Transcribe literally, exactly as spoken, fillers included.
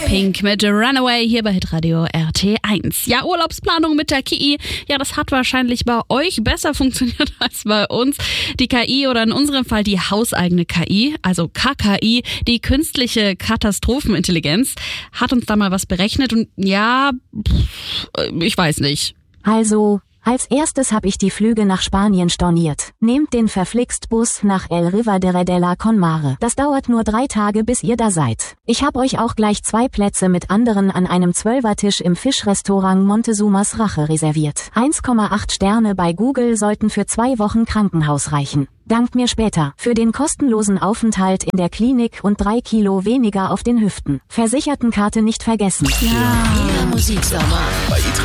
Pink mit Runaway hier bei Hitradio R T eins. Ja, Urlaubsplanung mit der K I. Ja, das hat wahrscheinlich bei euch besser funktioniert als bei uns. Die K I oder in unserem Fall die hauseigene K I, also K K I, die künstliche Katastrophenintelligenz, hat uns da mal was berechnet und ja, pff, ich weiß nicht. Also, als erstes habe ich die Flüge nach Spanien storniert. Nehmt den verflixt Bus nach El Rivadere de la Conmare. Das dauert nur drei Tage, bis ihr da seid. Ich habe euch auch gleich zwei Plätze mit anderen an einem Zwölfertisch im Fischrestaurant Montezumas Rache reserviert. eins Komma acht Sterne bei Google sollten für zwei Wochen Krankenhaus reichen. Dankt mir später für den kostenlosen Aufenthalt in der Klinik und drei Kilo weniger auf den Hüften. Versichertenkarte nicht vergessen. Ja. Musiksommer bei